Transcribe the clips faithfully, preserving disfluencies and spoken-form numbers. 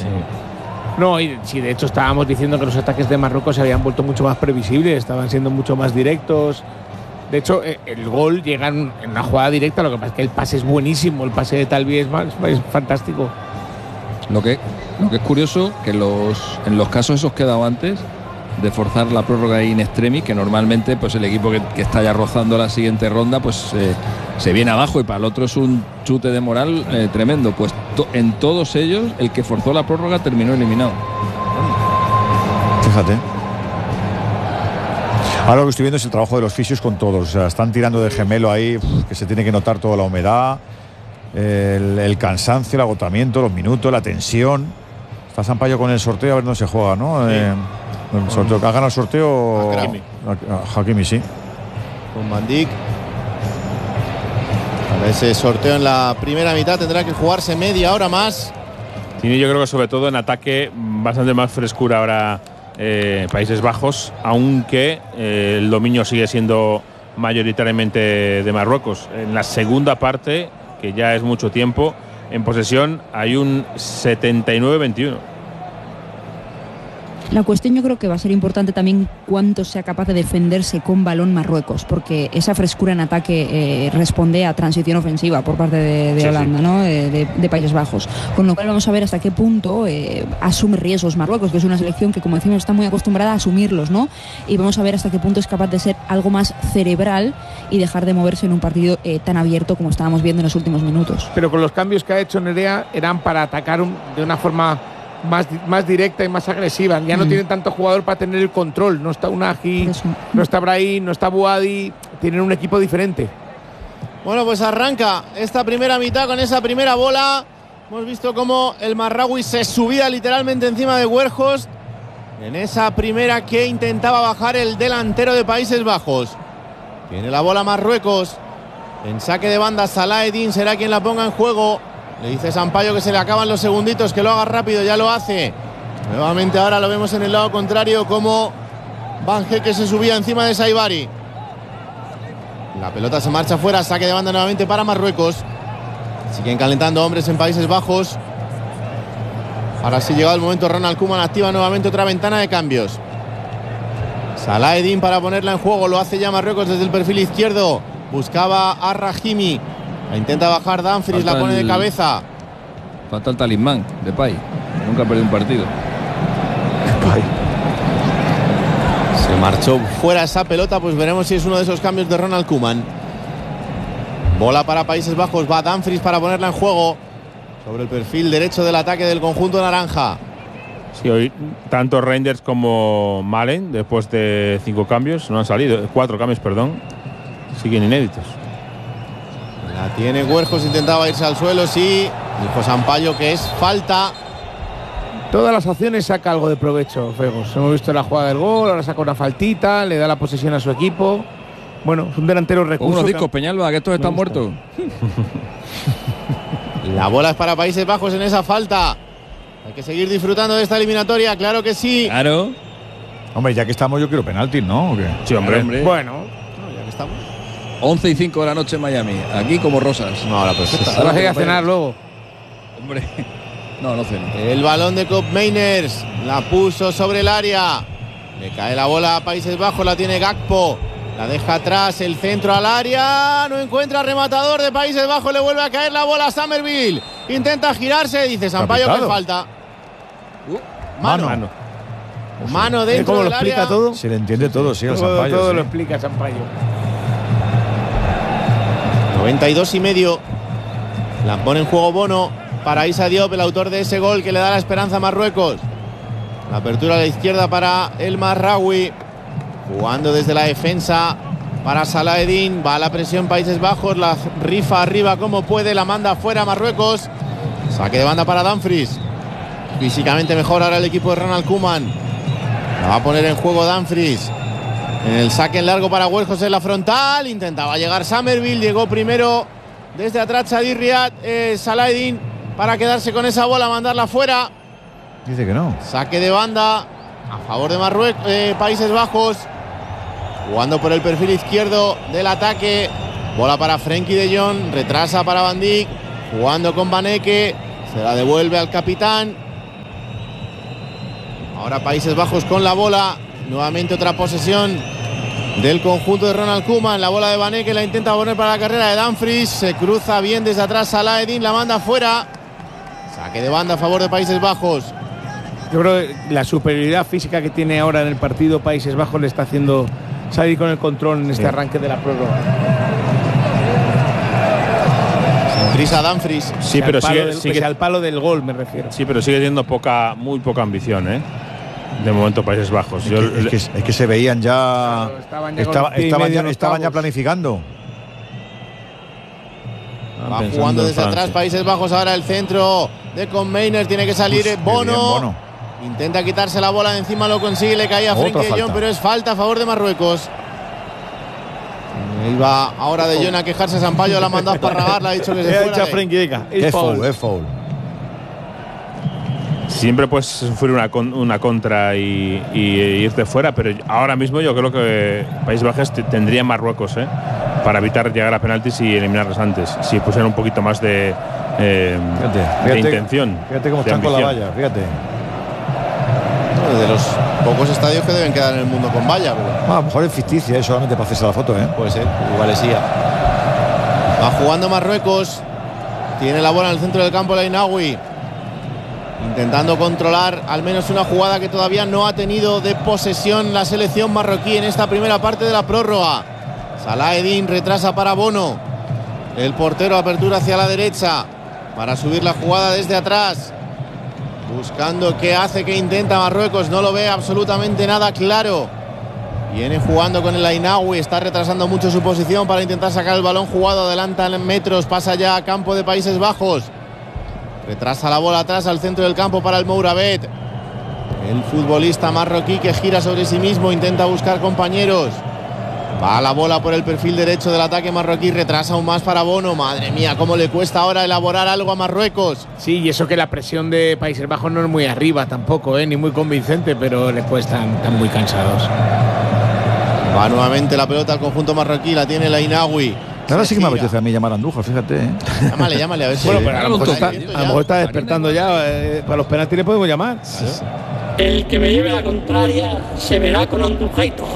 Sí. No, y sí, de hecho estábamos diciendo que los ataques de Marruecos se habían vuelto mucho más previsibles, estaban siendo mucho más directos. De hecho, el gol llega en una jugada directa, lo que pasa es que el pase es buenísimo, el pase de Talbi es, es fantástico. Lo que, lo que es curioso, que los, en los casos esos que he dado antes, de forzar la prórroga in extremis, que normalmente pues el equipo que, que está ya rozando la siguiente ronda, pues eh, se viene abajo y para el otro es un chute de moral eh, tremendo. Pues to, en todos ellos, el que forzó la prórroga terminó eliminado. Fíjate. Ahora lo que estoy viendo es el trabajo de los fisios con todos. O sea, están tirando de gemelo ahí, que se tiene que notar toda la humedad, el, el cansancio, el agotamiento, los minutos, la tensión. Está Sampaio con el sorteo, a ver dónde se juega, ¿no? Sí. Eh, el sorteo, ¿ha ganado el sorteo? Hakimi. Hakimi, sí. Con Van Dijk. Para ese sorteo en la primera mitad tendrá que jugarse media hora más. Tiene, yo creo que sobre todo en ataque, bastante más frescura ahora eh, Países Bajos, aunque eh, el dominio sigue siendo mayoritariamente de Marruecos. En la segunda parte, que ya es mucho tiempo, en posesión hay un setenta y nueve veintiuno. La cuestión yo creo que va a ser importante también cuánto sea capaz de defenderse con balón Marruecos, porque esa frescura en ataque eh, responde a transición ofensiva por parte de, de sí, Holanda, sí. ¿no? De, de, de Países Bajos. Con lo cual vamos a ver hasta qué punto eh, asume riesgos Marruecos, que es una selección que, como decimos, está muy acostumbrada a asumirlos, ¿no? Y vamos a ver hasta qué punto es capaz de ser algo más cerebral y dejar de moverse en un partido eh, tan abierto como estábamos viendo en los últimos minutos. Pero con los cambios que ha hecho Nerea eran para atacar un, de una forma Más, más directa y más agresiva. Ya no mm. tienen tanto jugador para tener el control. No está Unagi, no está Brahim, no está Buadi. Tienen un equipo diferente. Bueno, pues arranca esta primera mitad con esa primera bola. Hemos visto cómo el Marraoui se subía literalmente encima de Weghorst en esa primera que intentaba bajar el delantero de Países Bajos. Tiene la bola Marruecos. En saque de banda, Salah Eddin será quien la ponga en juego. Le dice Sampaio que se le acaban los segunditos, que lo haga rápido, ya lo hace. Nuevamente ahora lo vemos en el lado contrario, como Van Heeke se subía encima de Saibari. La pelota se marcha fuera, saque de banda nuevamente para Marruecos. Siguen calentando hombres en Países Bajos. Ahora sí, llegado el momento, Ronald Koeman activa nuevamente otra ventana de cambios. Salah Eddin para ponerla en juego, lo hace ya Marruecos desde el perfil izquierdo. Buscaba a Rahimi. La intenta bajar Dumfries, la pone de cabeza. Falta el talismán de Pay. Nunca ha perdido un partido. Pay. Se marchó fuera esa pelota, pues veremos si es uno de esos cambios de Ronald Koeman. Bola para Países Bajos, va Dumfries para ponerla en juego. Sobre el perfil derecho del ataque del conjunto naranja. Sí, hoy tanto Reinders como Malen, después de cinco cambios, no han salido. Cuatro cambios, perdón. Siguen inéditos. La tiene Weghorst, intentaba irse al suelo, sí. Dijo Sampaio que es falta. Todas las acciones saca algo de provecho, Fegos. Hemos visto la jugada del gol, ahora saca una faltita, le da la posesión a su equipo. Bueno, es un delantero recurso. Unos discos, Peñalba, que estos están muertos. La bola es para Países Bajos en esa falta. Hay que seguir disfrutando de esta eliminatoria, claro que sí. Claro. Hombre, ya que estamos, yo quiero penalti, ¿no? ¿O qué? Sí, hombre. hombre. Bueno, no, ya que estamos. once y cinco de la noche en Miami. Aquí como rosas. No, ahora pues. Ahora vas a ir a cenar luego. Hombre. No, no ceno. El balón de Koop Meiners. La puso sobre el área. Le cae la bola a Países Bajos. La tiene Gakpo. La deja atrás. El centro al área. No encuentra rematador de Países Bajos. Le vuelve a caer la bola a Summerville. Intenta girarse. Dice Sampaio que falta. Uh, mano. Mano. Mano dentro ¿Cómo del lo explica área. todo? Se le entiende todo, sí, al Todo, Sampaio. todo sí. lo explica Sampaio. noventa y dos y medio. La pone en juego Bono para Issa Diop, el autor de ese gol que le da la esperanza a Marruecos. La apertura a la izquierda para el Marraoui. Jugando desde la defensa para Salah Eddin. Va a la presión Países Bajos. La rifa arriba como puede. La manda fuera a Marruecos. Saque de banda para Dumfries. Físicamente mejor ahora el equipo de Ronald Koeman. La va a poner en juego Dumfries. En el saque en largo para Weghorst en la frontal. Intentaba llegar Summerville. Llegó primero desde atrás Sadir Riyad. Eh, Salah Eddin para quedarse con esa bola, mandarla fuera. Dice que no. Saque de banda a favor de Marruecos, eh, Países Bajos. Jugando por el perfil izquierdo del ataque. Bola para Frenkie de Jong. Retrasa para Van Dijk. Jugando con Van Heeke. Se la devuelve al capitán. Ahora Países Bajos con la bola. Nuevamente otra posesión del conjunto de Ronald Koeman. La bola de Bané, que la intenta poner para la carrera de Dumfries. Se cruza bien desde atrás Salah-Eddin, la manda fuera. Saque de banda a favor de Países Bajos. Yo creo que la superioridad física que tiene ahora en el partido Países Bajos le está haciendo salir con el control en este sí. arranque de la prórroga. Sin prisa Dumfries. Sí, pero sigue, del, sigue al palo del gol, me refiero. Sí, pero sigue teniendo poca, muy poca ambición, ¿eh? De momento Países Bajos. Es, Yo, que, es, que, es que se veían ya. Claro, estaban ya, estaba, estaban ya, estaban ya planificando. Va jugando desde Francia. Atrás Países Bajos. Ahora el centro de Conmainer. Tiene que salir Uf, Bono. Bien, Bono. Intenta quitarse la bola de encima, lo consigue, le caía a Frenkie de Jong, pero es falta a favor de Marruecos. Iba ahora de Jong a quejarse, Sampaio la ha mandado a esparragar, le ha dicho que se fuera. Es foul, es foul. Siempre puedes sufrir una, con, una contra y, y, y irte fuera, pero ahora mismo yo creo que Países Bajos tendría Marruecos, ¿eh? Para evitar llegar a penaltis y eliminarlos antes, si pusieran un poquito más de, eh, fíjate, fíjate, de intención. Fíjate cómo están con la valla, fíjate. De los pocos estadios que deben quedar en el mundo con valla. Ah, a lo mejor es ficticia, ¿eh? Solamente para hacerse la foto, ¿eh? Puede ser, igual es ya. Va jugando Marruecos. Tiene la bola en el centro del campo el Ainaoui. Intentando controlar al menos una jugada que todavía no ha tenido de posesión la selección marroquí en esta primera parte de la prórroga. Salah-Eddin retrasa para Bono. El portero apertura hacia la derecha para subir la jugada desde atrás. Buscando qué hace, qué intenta Marruecos. No lo ve absolutamente nada claro. Viene jugando con el Ainaoui. Está retrasando mucho su posición para intentar sacar el balón jugado. Adelanta en metros. Pasa ya a campo de Países Bajos. Retrasa la bola atrás al centro del campo para el Mourabet. El futbolista marroquí que gira sobre sí mismo. Intenta buscar compañeros. Va la bola por el perfil derecho del ataque marroquí. Retrasa aún más para Bono. Madre mía, cómo le cuesta ahora elaborar algo a Marruecos. Sí, y eso que la presión de Países Bajos no es muy arriba tampoco, ¿eh? Ni muy convincente, pero después están, están muy cansados. Va nuevamente la pelota al conjunto marroquí. La tiene el Ainaoui. Ahora sí que me apetece a mí llamar a Andújar, fíjate. ¿eh? Llámale, llámale a ver si. Bueno, pero a lo mejor está, a lo mejor está despertando ya. Eh, para los penaltis le podemos llamar. Sí, sí. El que me lleve la contraria se verá con Andújar y todo.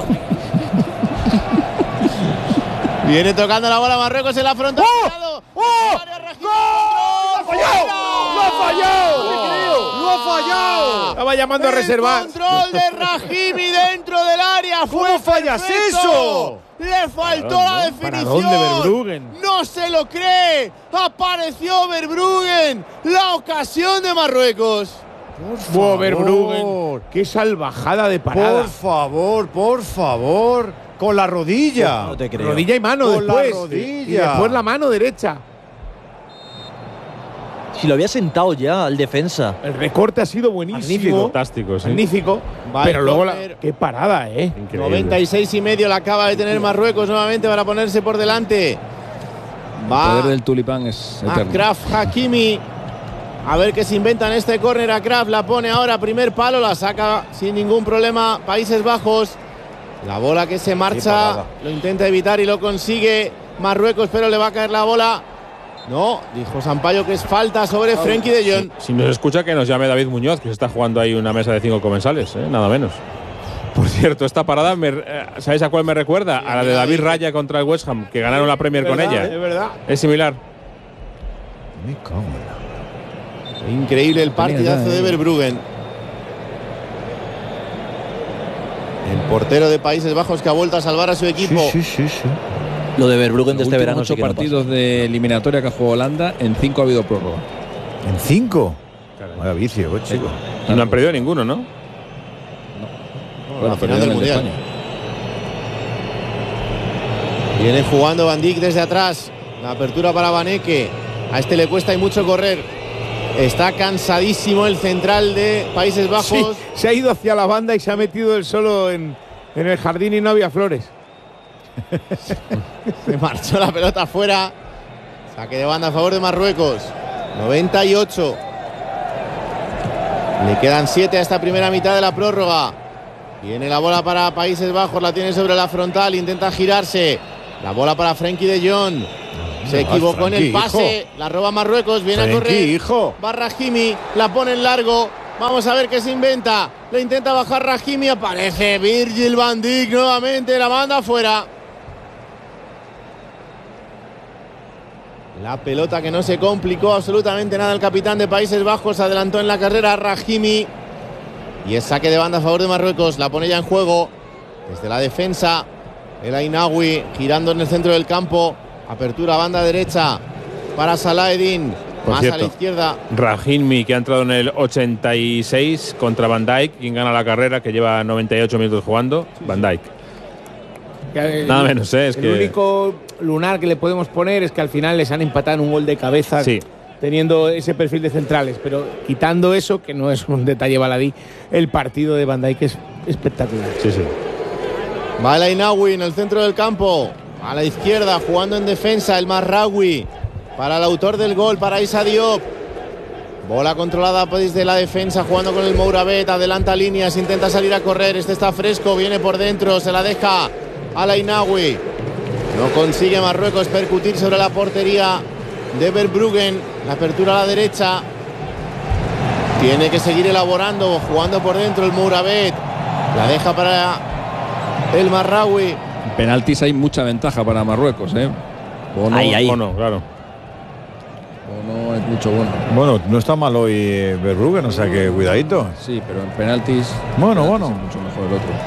Viene tocando la bola Marruecos en la frontal. ¡Oh! ¡Oh! ¡Gol! ¡Lo ha fallado! ¡Lo ha fallado! ¡Lo ha fallado! Estaba llamando a reservar. Control de Rahimi dentro del área. ¿Cómo fallas eso? Le faltó claro, la definición. ¿Para dónde, Verbruggen? No se lo cree. Apareció Verbruggen. La ocasión de Marruecos. Por favor. Verbruggen. Qué salvajada de parada. Por favor, por favor. Con la rodilla. No te creo. Rodilla y mano Con después. La rodilla. Y después la mano derecha. Si lo había sentado ya al defensa. El recorte ha sido buenísimo. Magnífico. Fantástico, sí. Magnífico. Va pero luego la, qué parada, ¿eh? Increíble. noventa y seis y medio la acaba de tener Marruecos nuevamente para ponerse por delante. Va. El poder del tulipán es eterno. Achraf Hakimi. A ver qué se inventa en este córner. Achraf la pone ahora, primer palo, la saca sin ningún problema Países Bajos. La bola que se marcha, lo intenta evitar y lo consigue Marruecos, pero le va a caer la bola. No, dijo Sampaio que es falta sobre Frenkie de Jong. Si, si nos escucha, que nos llame David Muñoz, que se está jugando ahí una mesa de cinco comensales, ¿eh? Nada menos. Por cierto, esta parada, me, ¿sabéis a cuál me recuerda? A la de David Raya contra el West Ham, que ganaron la Premier con ella. Es verdad. Es similar. Me cago en la... Increíble el partidazo de Verbruggen. El portero de Países Bajos que ha vuelto a salvar a su equipo. Sí, sí, sí, sí. Lo de Verbruggen de este verano. Ocho sí partidos de eliminatoria que ha jugado Holanda, en cinco ha habido prórroga. ¿En cinco? Vaya vicio, pues, chico. Y no han perdido ninguno, ¿no? No. No, la final del Mundial. De Viene jugando Van Dijk desde atrás. La apertura para Vaneke. A este le cuesta y mucho correr. Está cansadísimo el central de Países Bajos. Sí, se ha ido hacia la banda y se ha metido él solo en, en el jardín y no había flores. Se marchó la pelota afuera. Saque de banda a favor de Marruecos. noventa y ocho. Le quedan siete a esta primera mitad de la prórroga. Viene la bola para Países Bajos. La tiene sobre la frontal. Intenta girarse. La bola para Frenkie de Jong. Se equivocó Frankie, en el pase, hijo. La roba Marruecos, viene Frankie, a correr. Hijo. Va Rahimi, la pone en largo. Vamos a ver qué se inventa. Le intenta bajar Rahimi. Aparece Virgil van Dijk nuevamente. La manda afuera. La pelota que no se complicó absolutamente nada. El capitán de Países Bajos adelantó en la carrera a Rahimi. Y es saque de banda a favor de Marruecos. La pone ya en juego desde la defensa. El Ainaoui girando en el centro del campo. Apertura banda derecha para Salahedin. Por Más cierto, a la izquierda. Rahimi, que ha entrado en el ochenta y seis contra Van Dijk, quien gana la carrera, que lleva noventa y ocho minutos jugando. Sí, Van Dijk. El, Nada menos, ¿eh? Es el que único lunar que le podemos poner es que al final les han empatado en un gol de cabeza, sí, teniendo ese perfil de centrales. Pero quitando eso, que no es un detalle baladí, el partido de Van Dijk es espectacular. Sí, sí. Va el Ainaoui en el centro del campo. A la izquierda, jugando en defensa, el Marraoui. Para el autor del gol, para Issa Diop. Bola controlada desde la defensa, jugando con el Mouravet. Adelanta líneas, intenta salir a correr. Este está fresco, viene por dentro, se la deja al Ainaoui. No consigue Marruecos percutir sobre la portería de Verbruggen. La apertura a la derecha. Tiene que seguir elaborando, jugando por dentro el Mouravet. La deja para el Marraoui. Penaltis hay mucha ventaja para Marruecos, ¿eh? Bono, ahí, ahí. Bono, claro. Bono es mucho bueno. Bueno, no está mal hoy Verbruggen, o sea que cuidadito. Sí, pero en penaltis. Bueno, penaltis bueno. es mucho mejor el otro.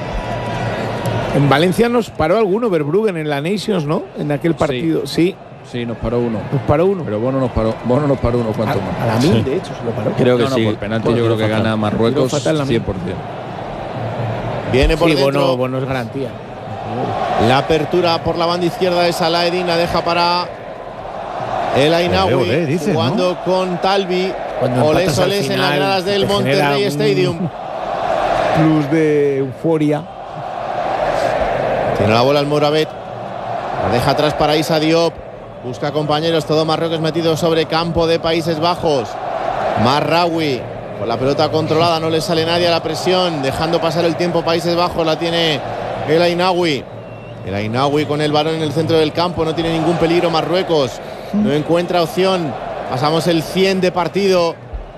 En Valencia nos paró alguno Verbruggen en la Nations, ¿no? En aquel partido, sí. Sí, sí nos paró uno. Nos paró uno. Pero Bono nos paró, Bono nos paró unos cuantos más. A la mil, de hecho, se lo paró. Creo que No, no, sí. por Por penalti Bueno, yo creo que fatal. gana Marruecos Tiró fatal la cien por ciento. Viene por Sí, dentro. Bono, Bono es garantía. La apertura por la banda izquierda de Salahedin, la deja para el Ainaoui, Olé, olé, dice, jugando ¿no? con Talbi. Cuando Olés, empatas al olés en final, las gradas del te genera Monterrey un Stadium. Plus de euforia. Tiene la bola el Mouravet. La deja atrás para Issa Diop. Busca compañeros, todo Marruecos metido sobre campo de Países Bajos. Marraoui con la pelota controlada, no le sale nadie a la presión, dejando pasar el tiempo Países Bajos. La tiene el Ainaoui. El Ainaoui con el balón en el centro del campo, no tiene ningún peligro Marruecos. No encuentra opción. Pasamos el cien de partido.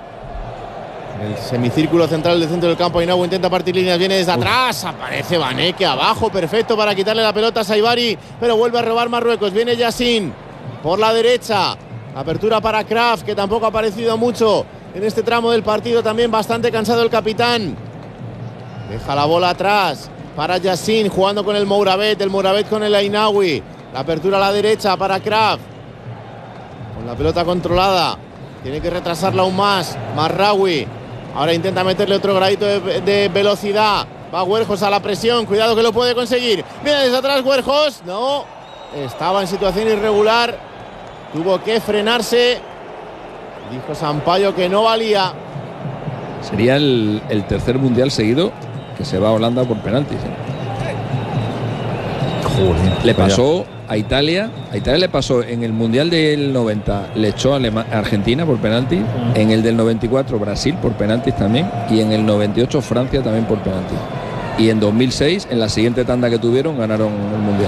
En el semicírculo central del centro del campo, Ainaoui intenta partir líneas, viene desde atrás, aparece Vaneke abajo, perfecto para quitarle la pelota a Saibari, pero vuelve a robar Marruecos. Viene Yassin por la derecha, apertura para Kraft, que tampoco ha aparecido mucho en este tramo del partido, también bastante cansado el capitán. Deja la bola atrás para Yassin, jugando con el Mouravet, el Mouravet con el Ainaoui. La apertura a la derecha para Kraft, con la pelota controlada, tiene que retrasarla aún más Marraoui. Ahora intenta meterle otro gradito de, de velocidad. Va Huerjos a la presión. Cuidado que lo puede conseguir. Viene desde atrás Huerjos. No. Estaba en situación irregular. Tuvo que frenarse. Dijo Sampaio que no valía. Sería el, el tercer mundial seguido que se va a Holanda por penaltis, ¿eh? Joder, le pasó a Italia. A Italia le pasó en el mundial del noventa, le echó a Alema- a Argentina por penalti. Uh-huh. En el del noventa y cuatro, Brasil por penaltis también. Y en el noventa y ocho, Francia también por penaltis. Y en dos mil seis, en la siguiente tanda que tuvieron, ganaron el mundial.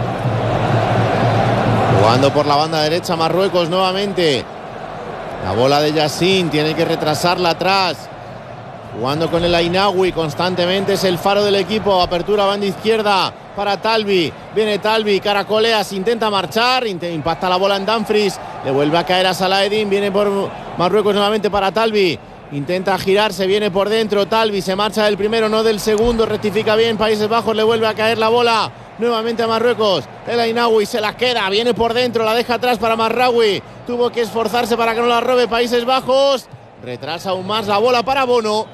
Jugando por la banda derecha Marruecos nuevamente. La bola de Yassin, tiene que retrasarla atrás. Jugando con el Ainaoui constantemente, es el faro del equipo. Apertura banda izquierda para Talbi. Viene Talbi, caracolea, se intenta marchar, impacta la bola en Dumfries, le vuelve a caer a Salahedin. Viene por Marruecos nuevamente para Talbi. Intenta girarse, viene por dentro Talbi, se marcha del primero, no del segundo. Rectifica bien Países Bajos, le vuelve a caer la bola nuevamente a Marruecos. El Ainaoui se la queda, viene por dentro, la deja atrás para Marraoui. Tuvo que esforzarse para que no la robe Países Bajos. Retrasa aún más la bola para Bono.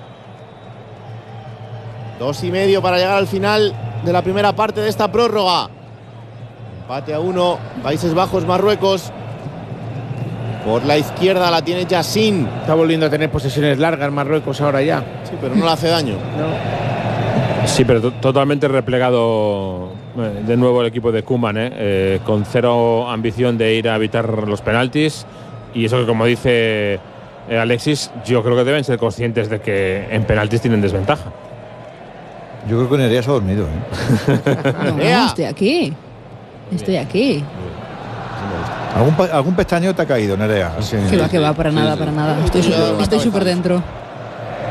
Dos y medio para llegar al final de la primera parte de esta prórroga. Empate a uno, Países Bajos, Marruecos. Por la izquierda la tiene Yassin. Está volviendo a tener posesiones largas Marruecos ahora ya. Sí, pero no le hace daño. No. Sí, pero to- totalmente replegado eh, de nuevo el equipo de Koeman, eh, eh, con cero ambición de ir a evitar los penaltis. Y eso que, como dice eh, Alexis, yo creo que deben ser conscientes de que en penaltis tienen desventaja. Yo creo que Nerea se ha dormido, ¿eh? No, estoy aquí. Estoy aquí. ¿Algún, pa- algún pestañeo te ha caído, Nerea? Sí. Que va, que va, para nada, para nada. Estoy súper estoy súper dentro.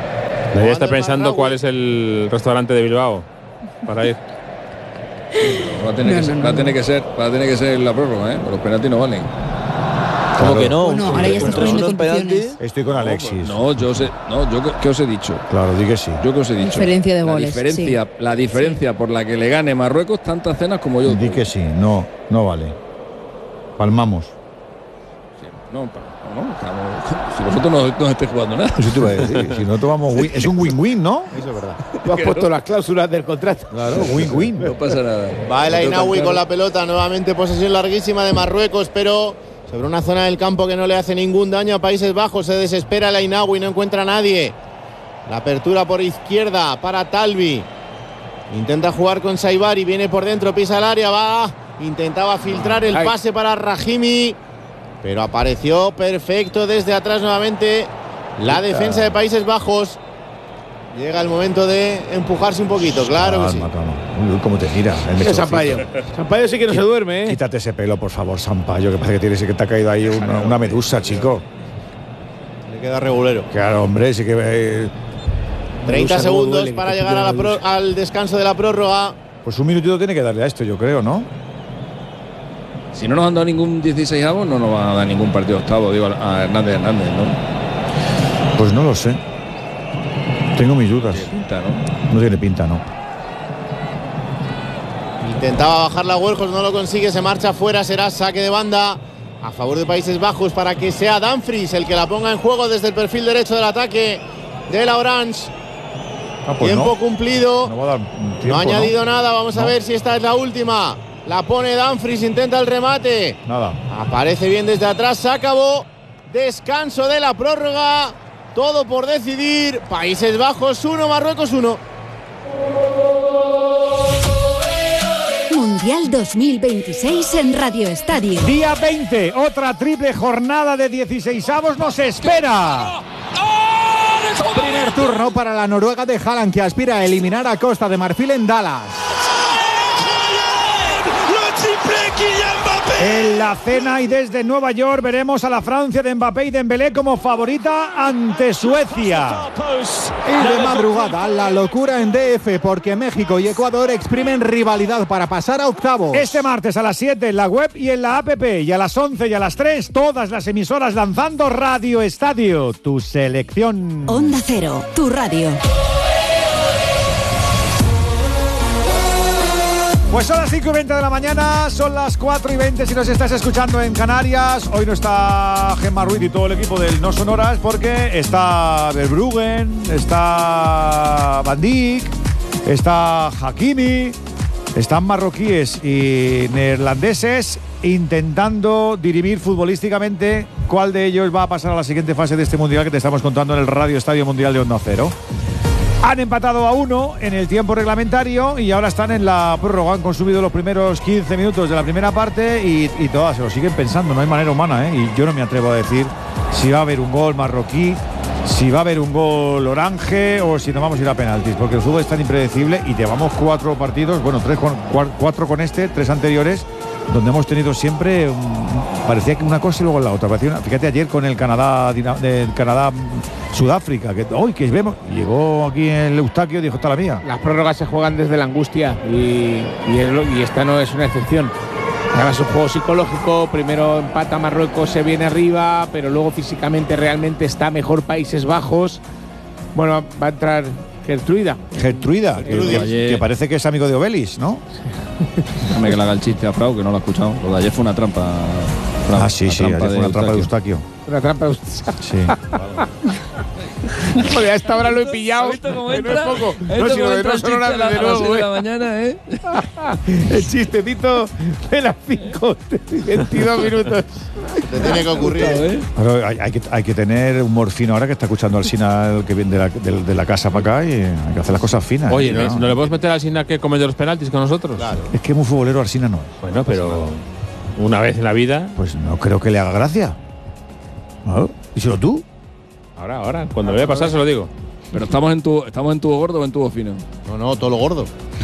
Debería estar pensando cuál es el restaurante de Bilbao para ir. Va a tener, no, que, ser, no, no. Va a tener que ser, va a tener que ser la prórroga, ¿eh? Los penaltis no valen. ¿Cómo que no? Bueno, ahora ya estás poniendo condiciones. Estoy con Alexis. No, yo sé, no, yo qué os he dicho. Claro, di que sí. Yo que os he dicho. Diferencia de la goles. Diferencia, sí. La diferencia sí. por la que le gane Marruecos tantas cenas como yo. Di que sí, no, no vale. Palmamos. Sí, no, no, estamos, si vosotros no, no estéis jugando nada. Eso te iba a decir. Si no tomamos win, es un win-win, ¿no? Eso es verdad. Tú has puesto las cláusulas del contrato. Claro, win-win. No pasa nada. Va el Ainaoui con la pelota, nuevamente posesión larguísima de Marruecos, pero sobre una zona del campo que no le hace ningún daño a Países Bajos. Se desespera el Ainaoui, no encuentra a nadie. La apertura por izquierda para Talbi. Intenta jugar con Saibari, viene por dentro, pisa el área, va. Intentaba filtrar el pase para Rahimi, pero apareció perfecto desde atrás nuevamente la defensa de Países Bajos. Llega el momento de empujarse un poquito, claro que sí. Uy, cómo te gira. Sampaio. Sampaio sí que no se duerme, ¿eh? Quítate ese pelo, por favor, Sampaio, que parece que tienes que te ha caído ahí una, una medusa, chico. Le queda regulero. Claro, hombre, sí que... Eh, treinta segundos para llegar a la pro, al descanso de la prórroga. Pues un minutito tiene que darle a esto, yo creo, ¿no? Si no nos han dado ningún dieciseisavo, no nos van a dar ningún partido octavo, digo, a Hernández Hernández, ¿no? Pues no lo sé. Tengo mis dudas. No tiene pinta, ¿no? No tiene pinta, no. Intentaba bajar la Huerjos, no lo consigue, se marcha fuera, será saque de banda a favor de Países Bajos para que sea Dumfries el que la ponga en juego desde el perfil derecho del ataque de la Orange. Ah, pues tiempo no. cumplido. No, va a dar tiempo, no ha añadido ¿no? nada, vamos no. a ver si esta es la última. La pone Dumfries, intenta el remate. Nada. Aparece bien desde atrás, se acabó. Descanso de la prórroga. Todo por decidir. Países Bajos uno, Marruecos uno. Mundial dos mil veintiséis en Radio Estadio. Día veinte, otra triple jornada de dieciseisavos nos espera. Primer turno para la Noruega de Haaland, que aspira a eliminar a Costa de Marfil en Dallas. En la cena y desde Nueva York veremos a la Francia de Mbappé y Dembélé como favorita ante Suecia. Y de madrugada, la locura en D F, porque México y Ecuador exprimen rivalidad para pasar a octavos. Este martes a las siete en la web y en la app, y a las once y a las tres todas las emisoras lanzando Radio Estadio, tu selección. Onda Cero, tu radio. Pues son las cinco y veinte de la mañana, son las cuatro y veinte si nos estás escuchando en Canarias. Hoy no está Gemma Ruiz y todo el equipo del No Sonoras porque está Verbruggen, está Van Dijk, está Hakimi, están marroquíes y neerlandeses intentando dirimir futbolísticamente cuál de ellos va a pasar a la siguiente fase de este Mundial que te estamos contando en el Radio Estadio Mundial de Onda Cero. Han empatado a uno en el tiempo reglamentario y ahora están en la prórroga. Han consumido los primeros quince minutos de la primera parte y, y todas se lo siguen pensando. No hay manera humana, ¿eh? Y yo no me atrevo a decir si va a haber un gol marroquí, si va a haber un gol oranje o si nos vamos a ir a penaltis, porque el fútbol es tan impredecible y llevamos cuatro partidos, bueno, tres con, cuatro con este, tres anteriores, donde hemos tenido siempre um, parecía que una cosa y luego la otra. Parecía una, fíjate ayer con el Canadá de Canadá Sudáfrica, que hoy que vemos llegó aquí el Eustaquio y dijo, está la mía. Las prórrogas se juegan desde la angustia y, y, es, y esta no es una excepción. Además es un juego psicológico, primero empata Marruecos, se viene arriba, pero luego físicamente realmente está mejor Países Bajos. Bueno, va a entrar Gertruida. Gertruida, que, que, que parece que es amigo de Obelis, ¿no? Déjame que le haga el chiste a Frau, que no lo ha escuchado. Lo de ayer fue una trampa. Frau, ah, sí, sí, ayer fue una trampa de Eustaquio. Una trampa de Eustaquio. Sí. Joder, a esta hora lo he pillado. Cómo entra? No es poco. No, si lo de no son horas desde luego, de la mañana, ¿eh? El chistecito de las cinco y veintidós minutos. Te tiene que ocurrir. ¿eh? Pero hay, hay, que, hay que tener humor fino ahora que está escuchando al Sina que viene de la, de, de la casa para acá y hay que hacer las cosas finas. Oye, ¿no? ¿no, ¿no le podemos meter al Sina que come de los penaltis con nosotros? Claro. Es que es muy futbolero Arsina no es. Bueno, pero una vez en la vida. Pues no creo que le haga gracia. ¿No? ¿Díselo tú? Ahora, ahora, cuando le voy a pasar se lo digo. Pero estamos en tubo, estamos en tubo gordo o en tubo fino. No, no, todo lo gordo.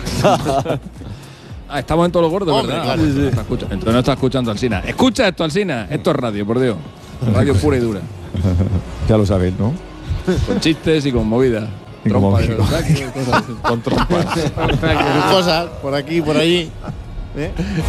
Ah, estamos en todo lo gordo, Hombre, ¿verdad? claro. Sí, sí. Escucha, entonces no está escuchando Alsina. Escucha esto, Alsina. Esto es radio, por Dios. Radio pura y dura. Ya lo sabéis, ¿no? Con chistes y con movidas. Trompa como- de Eustaquio, cosas así. Con trompas. Cosas por aquí, por allí. ¿Eh?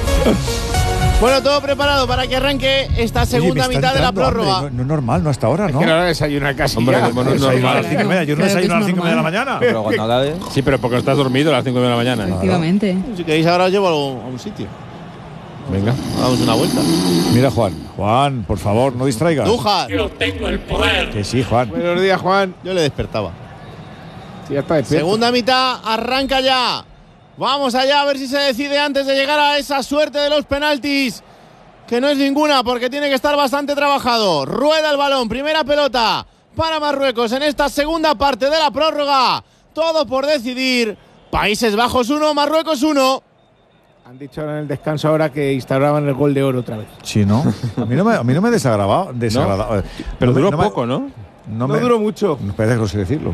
Bueno, todo preparado para que arranque esta Oye, segunda me está mitad de la entrando hambre. prórroga. No, no es normal, no hasta ahora, ¿no? Que no desayuna casi. Hombre, ya. como no es Desayuno a normal. las cinco y media. Yo no Claro que desayuno a es las cinco y media de la normal. mañana. Pero cuando acabe. Sí, pero porque estás dormido a las cinco de la mañana. Efectivamente. Si queréis ahora os llevo a un sitio. Venga. Damos una vuelta. Mira, Juan. Juan, por favor, no distraigas. Dujas. Yo tengo el poder. Que sí, Juan. Buenos días, Juan. Yo le despertaba. Sí, ya está despierto. Segunda mitad, arranca ya. Vamos allá a ver si se decide antes de llegar a esa suerte de los penaltis. Que no es ninguna porque tiene que estar bastante trabajado. Rueda el balón, primera pelota para Marruecos en esta segunda parte de la prórroga. Todo por decidir. Países Bajos uno, Marruecos uno. Han dicho ahora en el descanso ahora que instauraban el gol de oro otra vez. Sí, ¿no? A mí no me, a mí no me desagradaba. desagradaba. Pero No me- duró no me- poco, ¿no? No, No me, duró mucho. Me parece grosero decirlo.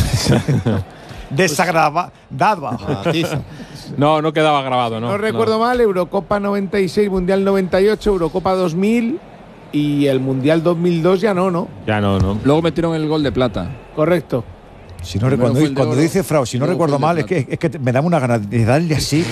Desagradaba. Daba. Matiza. No, no quedaba grabado, ¿no? No, recuerdo mal, Eurocopa noventa y seis, Mundial noventa y ocho, Eurocopa dos mil y el Mundial dos mil dos ya no, ¿no? Ya no, no. Luego metieron el gol de plata. Correcto. Si no, Primero cuando, fue el de cuando oro, dice Frau, si no luego recuerdo fue el mal, de es que, es que me da una ganas de darle así.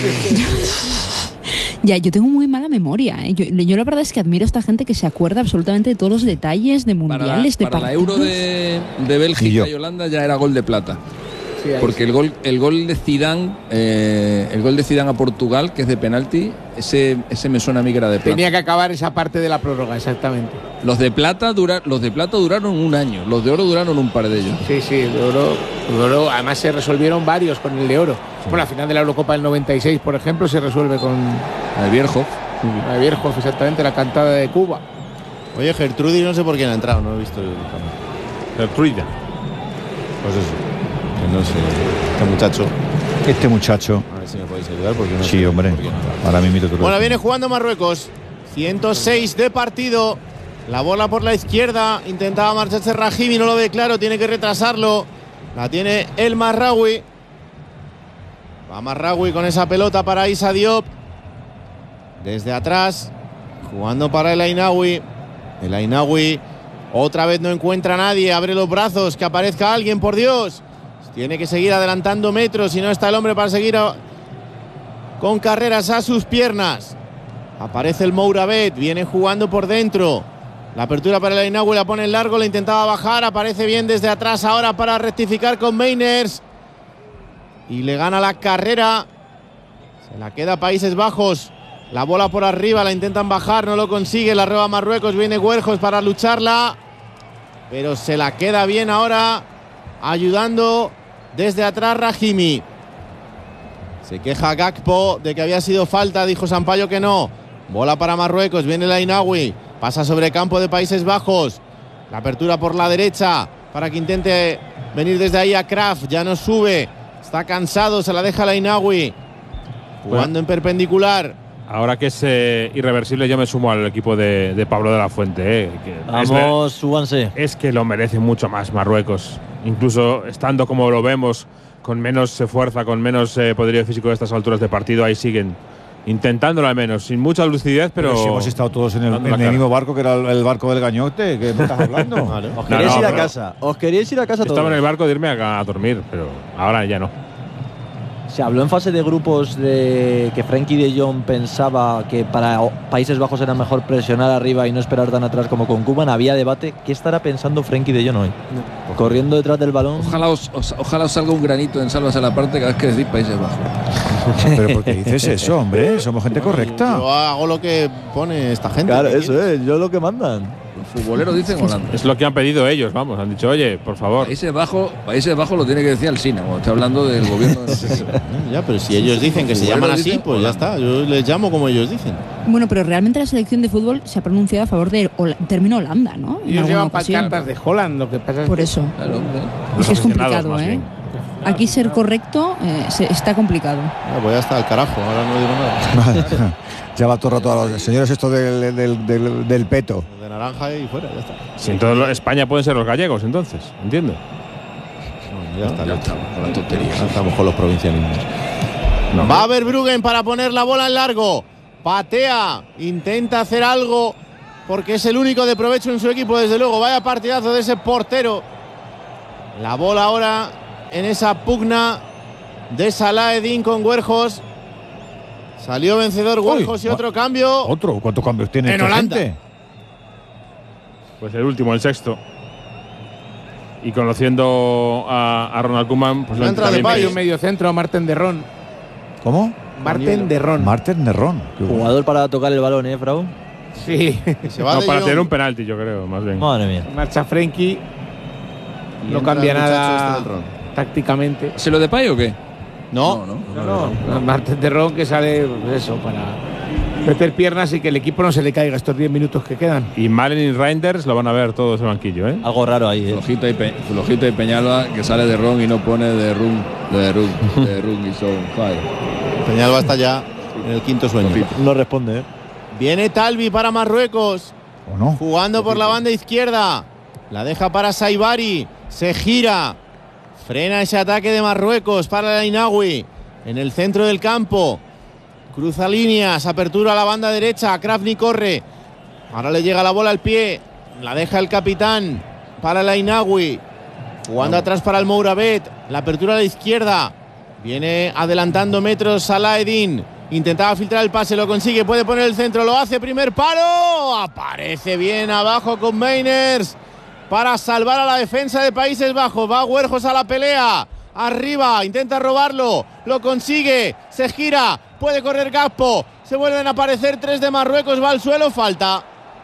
Ya, yo tengo muy mala memoria. ¿eh? Yo, yo la verdad es que admiro a esta gente que se acuerda absolutamente de todos los detalles de Para, la, mundiales, de para la partidos. Euro de, de Y Bélgica yo. y Holanda ya era gol de plata. Sí, ahí Porque el gol, el gol de Zidane, eh, el gol de Zidane a Portugal, que es de penalti, ese, ese me suena a mí que era de plata. tenía que acabar esa parte de la prórroga, exactamente. Los de plata dura, los de plata duraron un año, los de oro duraron un par de ellos. Sí, sí, el de oro, el de oro, además se resolvieron varios con el de oro. Bueno, la final de la Eurocopa del noventa y seis, por ejemplo, se resuelve con El Bierhoff. la de Bierhoff, exactamente, la cantada de Cuba. Oye, Gertrudis no sé por quién ha entrado, no he visto el cambio. Gertruida. Pues eso. Que no sé. Este muchacho. Este muchacho. A ver si me podéis ayudar porque no Sí, sé hombre. por qué no entra. Ahora mismo te lo Bueno, viene jugando Marruecos. ciento seis de partido. La bola por la izquierda. Intentaba marcharse Rahimi, no lo ve claro. Tiene que retrasarlo. La tiene el Marraoui. Va Marraoui con esa pelota para Issa Diop. Desde atrás. Jugando para el Ainaoui. El Ainaoui otra vez no encuentra a nadie. Abre los brazos. Que aparezca alguien, por Dios. Tiene que seguir adelantando metros. Si no está el hombre para seguir a... con carreras a sus piernas. Aparece el Mourabet, viene jugando por dentro. La apertura para el Ainaoui, la pone en largo, la intentaba bajar, aparece bien desde atrás ahora para rectificar con Meiners. Y le gana la carrera. Se la queda Países Bajos. La bola por arriba, la intentan bajar, no lo consigue. La roba Marruecos, viene Huerjos para lucharla. Pero se la queda bien ahora, ayudando desde atrás Rahimi. Se queja Gakpo de que había sido falta, dijo Sampaio que no. Bola para Marruecos, viene el Ainaoui, pasa sobre campo de Países Bajos. La apertura por la derecha para que intente venir desde ahí a Kraft, ya no sube, está cansado, se la deja el Ainaoui. Jugando Bueno. en perpendicular. Ahora que es eh, irreversible, yo me sumo al equipo de, de Pablo de la Fuente. Eh, que es ver- Vamos, súbanse. Es que lo merece mucho más Marruecos. Incluso estando como lo vemos, con menos eh, fuerza, con menos eh, poderío físico de estas alturas de partido, ahí siguen intentándolo al menos, sin mucha lucidez, pero. Pero si hemos estado todos en el, dando en la el cara. mismo barco que era el, el barco del gañote, ¿qué me estás hablando? Vale. Os No, queréis no, ir a pero- casa. Os queréis ir a casa Estaba en el todos. barco de irme a, a dormir, pero ahora ya no. Se habló en fase de grupos de que Frenkie de Jong pensaba que para o- Países Bajos era mejor presionar arriba y no esperar tan atrás como con Cuba. Había debate. ¿Qué estará pensando Frenkie de Jong hoy? Corriendo detrás del balón. Ojalá os, os- ojalá os salga un granito en Salvas a la parte cada vez que decís Países Bajos. Pero ¿por qué dices eso, hombre? Somos gente correcta. Yo hago lo que pone esta gente. Claro, ¿qué eso quieres? es. Yo lo que mandan. Los futboleros dicen Holanda. Es lo que han pedido ellos, vamos. Han dicho, oye, por favor. Países Bajos, Países Bajos lo tiene que decir Alsina, cuando está hablando del gobierno de no sé qué. Ya, pero si ellos dicen que se Bueno, llaman así, dicen pues ya Holanda. está. Yo les llamo como ellos dicen. Bueno, pero realmente la selección de fútbol se ha pronunciado a favor del Hola- término Holanda, ¿no? En Ellos alguna llevan ocasión. pancartas de Holland, lo que pasa es Por que eso. Claro, hombre. Es que es aficionados, complicado, más ¿eh? bien. Aquí ser correcto eh, se- está complicado. Ya, pues ya está, el carajo. Ahora no digo nada. Ya va todo el rato a los señores esto del, del, del, del peto. De naranja y fuera, ya está. Si en toda España pueden ser los gallegos, entonces. Entiendo. No, ya está, Ya listo. estamos con la tontería. Ya estamos con los provincialismos. Va a ver Bruggen para poner la bola en largo. Patea, intenta hacer algo porque es el único de provecho en su equipo, desde luego. Vaya partidazo de ese portero. La bola ahora en esa pugna de Salahedin con Weghorst. Salió vencedor Weghorst y otro cambio. ¿Otro? ¿Cuántos cambios tiene en esta Holanda? gente? Pues el último, el sexto. Y conociendo a, a Ronald Koeman, pues lo entra de bien. medio, medio centro, Marten de Ron. ¿Cómo? Marten de Ron. Marten de Ron. Jugador para tocar el balón, ¿eh, Frau? Sí. Se va No, de para Jong. tener un penalti, yo creo, más bien. Madre mía. Marcha Frenkie. Y No entra cambia el muchacho nada este del Ron. tácticamente. ¿Se lo de Pay o qué? No, no. No, no. Marten de Ron que sale, pues eso, para meter piernas y que el equipo no se le caiga estos diez minutos que quedan. Y Malen y Reinders lo van a ver todos en el banquillo, ¿eh? Algo raro ahí, ¿eh? Flojito y, Pe Flojito y Peñalba que sale de Ron y no pone de Run, de Run, de Run y son fire. Peñalba está ya en el quinto sueño. No responde, ¿eh? Viene Talvi para Marruecos. ¿O no? Jugando por la banda izquierda. La deja para Saibari. Se gira. Frena ese ataque de Marruecos para el Ainaoui. En el centro del campo. Cruza líneas. Apertura a la banda derecha. Krafni corre. Ahora le llega la bola al pie. La deja el capitán para el Ainaoui. Jugando atrás para el Mouravet. La apertura a la izquierda. Viene adelantando metros Salahedin. Intentaba filtrar el pase, lo consigue, puede poner el centro, lo hace, primer palo. Aparece bien abajo con Meiners para salvar a la defensa de Países Bajos. Va Weghorst a la pelea. Arriba, intenta robarlo, lo consigue, se gira, puede correr Gakpo. Se vuelven a aparecer tres de Marruecos, va al suelo, falta.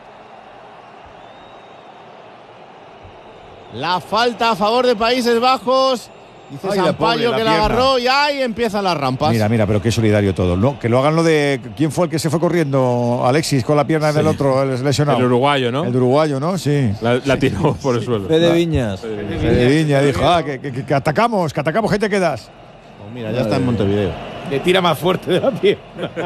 La falta a favor de Países Bajos. Dice Ay, la Sampaio pobre, la que la pierna. agarró y ahí empiezan las rampas. Mira, mira, pero qué solidario todo, ¿no? Que lo hagan lo de. ¿Quién fue el que se fue corriendo? Alexis con la pierna Sí. del otro, el lesionado. El uruguayo, ¿no? El uruguayo, ¿no? Sí. La, la tiró por el suelo. Fede Viñas. Fede Viña dijo, ah, que, que, que atacamos, que atacamos, gente quedas. Oh, mira, ya está en Montevideo. Le tira más fuerte de la pierna.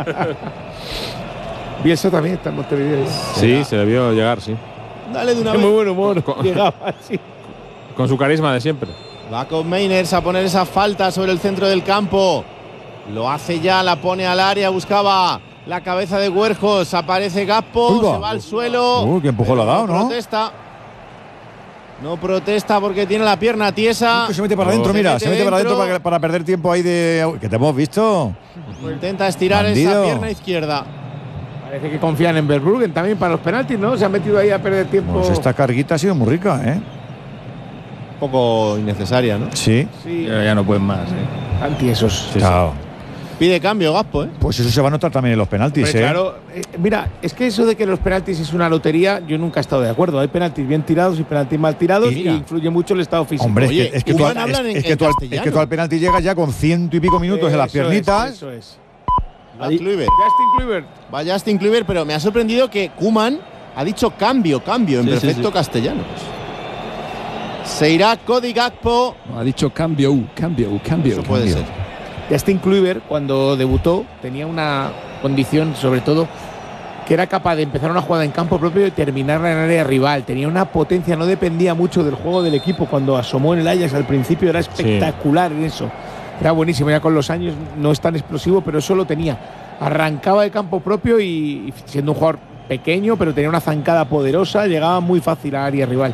Bielsa también está en Montevideo. Sí, se le vio llegar, sí. Dale de una Muy vez. buen humor. Con- Llegaba así. Con su carisma de siempre. Va con Meiners a poner esa falta sobre el centro del campo. Lo hace ya, la pone al área, buscaba la cabeza de Weghorst. Aparece Gakpo, Uy, va. se va al suelo. Uy, qué empujón le ha dado, ¿no? Protesta. No protesta porque tiene la pierna tiesa. Se mete para No. adentro, mira, se mete para dentro. adentro para, para perder tiempo ahí de. Que te hemos visto. Intenta estirar Bandido. esa pierna izquierda. Parece que confían en Verbruggen también para los penaltis, ¿no? Se han metido ahí a perder tiempo. Pues esta carguita ha sido muy rica, ¿eh? Un poco innecesaria, ¿no? Sí. Sí, Ya, ya no pueden más, ¿eh? antiesos. Claro. Pide cambio, Gakpo, ¿eh? Pues eso se va a notar también en los penaltis, Hombre, ¿eh? claro, eh, mira, es que eso de que los penaltis es una lotería, yo nunca he estado de acuerdo. Hay penaltis bien tirados y penaltis mal tirados y, Y- influye mucho el estado físico. Hombre, Oye, es que, es que tú, Kuman al, hablan es- en- es que en tú al- es castellano. que tú al penalti llegas ya con ciento y pico minutos en las Eso es, piernitas. eso es. Va Kluivert. Justin Kluivert. Va Justin Kluivert, pero me ha sorprendido que Koeman ha dicho cambio, cambio en Sí, sí, perfecto sí. castellano. Se irá Cody Gakpo. Ha dicho cambio, cambio, cambio. Eso puede cambio. ser. Justin Kluivert, cuando debutó, tenía una condición, sobre todo, que era capaz de empezar una jugada en campo propio y terminarla en área rival. Tenía una potencia, no dependía mucho del juego del equipo. Cuando asomó en el Ajax al principio era espectacular en eso. Era buenísimo, ya con los años no es tan explosivo, pero eso lo tenía. Arrancaba de campo propio y, y siendo un jugador pequeño, pero tenía una zancada poderosa, llegaba muy fácil a área rival.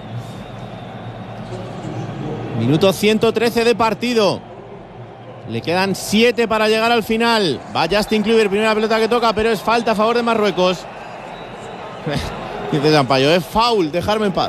Minuto ciento trece de partido. Le quedan siete para llegar al final. Va Justin Kluivert, primera pelota que toca, pero es falta a favor de Marruecos. Dice Sampaio, es foul, dejarme en paz.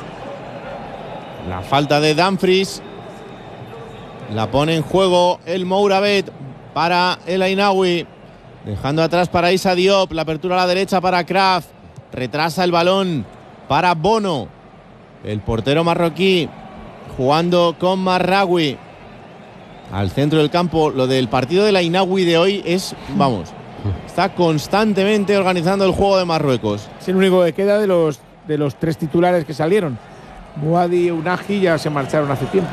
La falta de Dumfries. La pone en juego el Mouravet para el Ainaoui. Dejando atrás para Issa Diop. La apertura a la derecha para Kraft. Retrasa el balón para Bono. El portero marroquí jugando con Marraoui. Al centro del campo. Lo del partido del Ainaoui de hoy es, vamos, está constantemente organizando el juego de Marruecos. Es el único que queda de los, de los tres titulares que salieron. Muadi y Unagi ya se marcharon hace tiempo.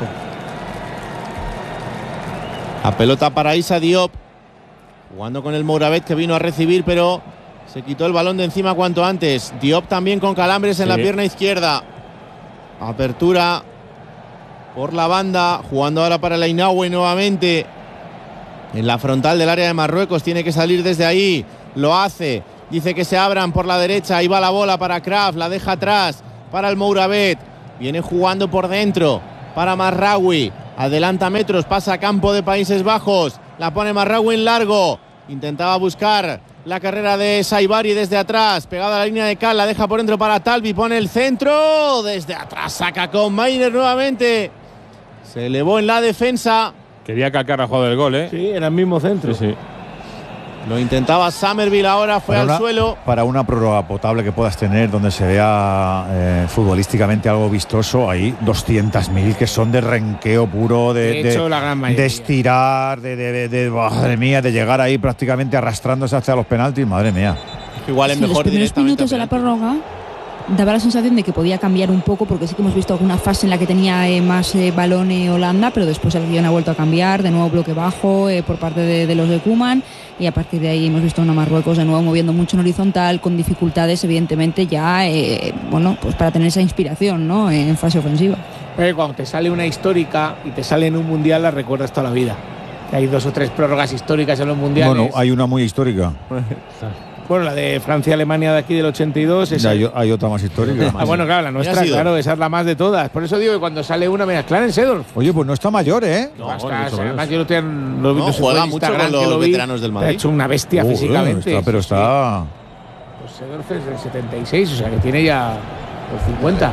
La pelota para Issa Diop. Jugando con el Mouravet que vino a recibir, pero se quitó el balón de encima cuanto antes. Diop también con calambres en Sí. la pierna izquierda. Apertura por la banda. Jugando ahora para el Ainaoui nuevamente. En la frontal del área de Marruecos. Tiene que salir desde ahí. Lo hace. Dice que se abran por la derecha. Ahí va la bola para Kraft. La deja atrás para el Mouravet. Viene jugando por dentro para Marraoui. adelanta metros, pasa a campo de Países Bajos, la pone Marraoui en largo, intentaba buscar la carrera de Saibari desde atrás, pegada a la línea de cal, la deja por dentro para Talvi, pone el centro, desde atrás saca con Mainer nuevamente, se elevó en la defensa. Quería calcar a juego del gol, ¿eh? Sí, era el mismo centro. Sí, sí. Lo intentaba Somerville, ahora fue Para al una- suelo. Para una prórroga potable que puedas tener, donde se vea eh, futbolísticamente algo vistoso, hay doscientos mil que son de renqueo puro, de, De hecho, la gran mayoría. de estirar, de, de, de- de- madre mía, de llegar ahí prácticamente arrastrándose hacia los penaltis, madre mía. Igual es Sí, los mejor primeros directamente minutos a de la penalti. prórroga daba la sensación de que podía cambiar un poco, porque sí que hemos visto alguna fase en la que tenía eh, más eh, balón eh, Holanda, pero después el guión ha vuelto a cambiar, de nuevo bloque bajo eh, por parte de, de los de Koeman, y a partir de ahí hemos visto a una Marruecos de nuevo moviendo mucho en horizontal, con dificultades evidentemente ya, eh, bueno, pues para tener esa inspiración, ¿no?, en fase ofensiva. Pero cuando te sale una histórica y te sale en un mundial, la recuerdas toda la vida. Que hay dos o tres prórrogas históricas en los mundiales. Bueno, hay una muy histórica. Bueno, la de Francia-Alemania de aquí del ochenta y dos. Esa. Ya hay, hay otra más histórica. Ah, bueno, claro, la nuestra, claro, esa es la más de todas. Por eso digo que cuando sale una, mira, Clarence Seedorf. Oye, pues no está mayor, ¿eh? No, está, o sea, además yo lo tengo en los No, vídeos juega en mucho Instagram, con que los lo vi, veteranos del Madrid. Ha hecho una bestia Joder, físicamente. está- pero sí, está. sí. Pues Seedorf es del setenta y seis, o sea que tiene ya los cincuenta.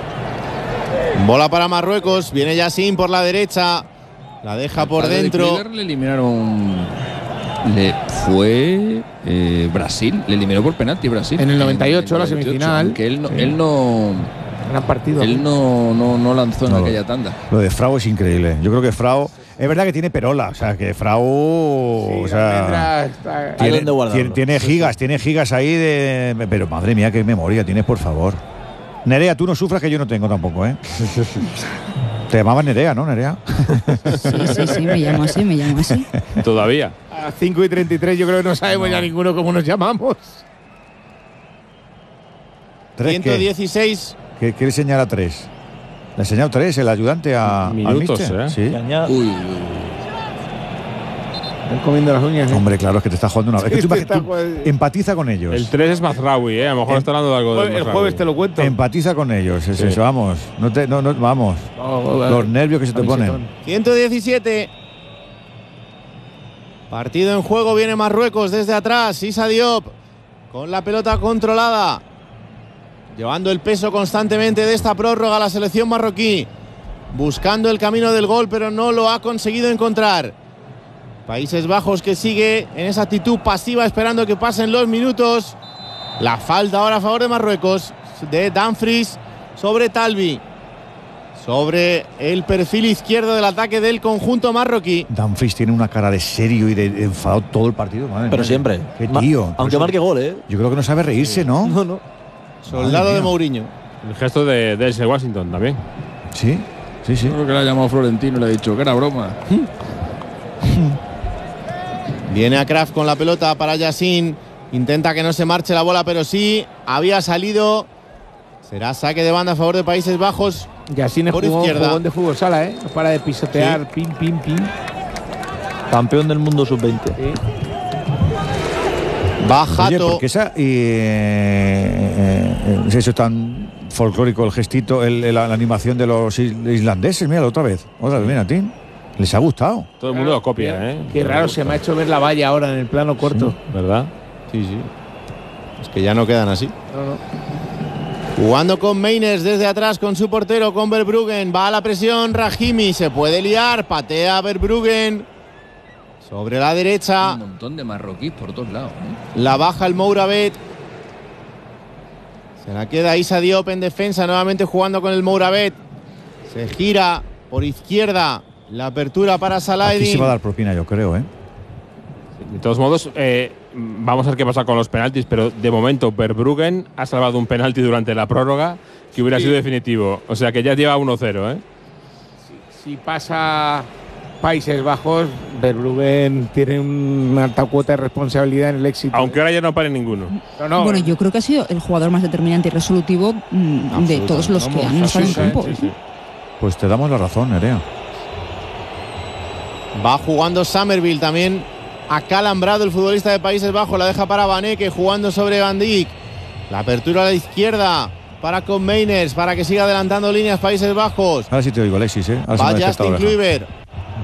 Bola para Marruecos, viene Yassin por la derecha, la deja por Padre de dentro. Kluivert le eliminaron. Le fue eh, Brasil, le eliminó por penalti Brasil. En el noventa y ocho, En la el noventa y ocho, semifinal. aunque él no, Sí. él no, Gran partido. él no, no, no lanzó en No, aquella tanda. Lo de Frau es increíble. Yo creo que Frau. Es verdad que tiene perola. O sea, que Frau. o sea, Hay tiene, donde guardarlo. tiene, tiene gigas, tiene gigas ahí de. Pero madre mía, qué memoria tienes, por favor. Nerea, tú no sufras, que yo no tengo tampoco, ¿eh? Te llamaban Nerea, ¿no, Nerea? Sí, sí, sí, me llamo así, me llamo así. Todavía. A cinco y treinta y tres yo creo que no sabemos ya ninguno cómo nos llamamos. ¿Tres ciento qué? dieciséis. ¿Qué quiere señalar a tres? Le ha enseñado tres, el ayudante a. Minutos, al míster. ¿eh? Sí. Caña- Uy, Están comiendo las uñas. ¿eh? Hombre, claro, es que te está jugando una vez. Sí, Es que tú te imag- está tú jugando- empatiza con ellos. El tres es Mazraoui, ¿eh? A lo mejor El- está hablando de algo de El Mazraoui. jueves te lo cuento. Empatiza con ellos. Es Sí. eso, vamos. No te, no, no, vamos. Oh, oh, Los oh, nervios que se te camisetón. ponen. ciento diecisiete. Partido en juego, viene Marruecos desde atrás. Issa Diop con la pelota controlada, llevando el peso constantemente de esta prórroga a la selección marroquí, buscando el camino del gol, pero no lo ha conseguido encontrar. Países Bajos que sigue en esa actitud pasiva, esperando que pasen los minutos. La falta ahora a favor de Marruecos, de Dumfries sobre Talvi, sobre el perfil izquierdo del ataque del conjunto marroquí. Dumfries tiene una cara de serio y de, de enfadado todo el partido. Madre Pero mía. siempre. Qué Ma- tío. Por Aunque eso- marque gol, ¿eh? Yo creo que no sabe reírse, ¿no? No, no. Soldado Madre de mía. Mourinho. El gesto de Denzel Washington también. Sí, sí, sí. creo que le ha llamado Florentino y le ha dicho que era broma. Viene a Kraft con la pelota para Yassin. Intenta que no se marche la bola, pero sí, había salido. Será saque de banda a favor de Países Bajos. Yassin es Por jugón, izquierda. jugón de fútbol sala, ¿eh? No para de pisotear, pim, pim, pim. Campeón del mundo sub veinte. Sí. Bajato. Oye, ¿por qué esa, y, eh, eh, es eso tan folclórico el gestito, el- el- la, la animación de los is- islandeses? Mira, otra vez. Otra vez, mira, Tim. Les ha gustado. Todo el mundo lo copia, ¿eh? Qué raro se me ha hecho ver la valla ahora en el plano corto. ¿Verdad? Sí, sí. Es que ya no quedan así. No, no. Jugando con Meiners desde atrás con su portero, con Verbruggen. Va a la presión Rahimi, se puede liar, patea Verbruggen. Sobre la derecha, Un montón de marroquíes por todos lados. ¿eh? la baja el Mouravet. Se la queda Issa Diop en defensa, nuevamente jugando con el Mouravet. Se gira por izquierda, la apertura para Aquí se Saladin. va a dar propina, yo creo, ¿eh? De todos modos, eh, vamos a ver qué pasa con los penaltis, pero de momento Verbruggen ha salvado un penalti durante la prórroga que hubiera sido definitivo. O sea que ya lleva uno cero, ¿eh? Si pasa Países Bajos, Verbruggen tiene una alta cuota de responsabilidad en el éxito. Aunque ahora ya no pare ninguno. No, no. Bueno, yo creo que ha sido el jugador más determinante y resolutivo mm, de todos los que Vamos, han estado sí, en sí, campo. sí, sí. Pues te damos la razón, Nerea. Va jugando Somerville también. Acalambrado el futbolista de Países Bajos. La deja para Vaneke jugando sobre Van Dijk. La apertura a la izquierda para Koopmeiners, para que siga adelantando líneas Países Bajos. Ahora sí te oigo, Alexis, ¿eh? Ahora Va Justin Kluivert.